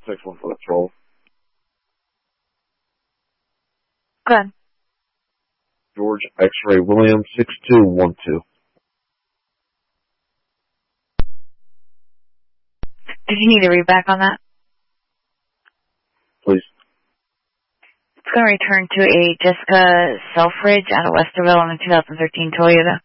6-1 for the patrol. Go ahead. George X-Ray William 6212. Did you need a read back on that? Please. It's going to return to a Jessica Selfridge out of Westerville on a 2013 Toyota.